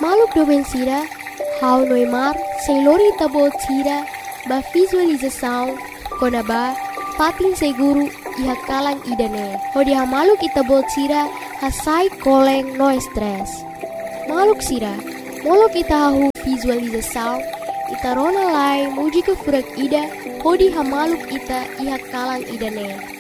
hamaluk doben sira, hau noimar, selori tabot sira, ba visualização, konaba, patin seguru, iha kalang idane. Hodi hamaluk itabot sira, hasai koleng no stress. Maluk sira, molok ita hahu visualização, ita rona lai muji ke furak ida, hodi hamaluk ita iha kalang idane.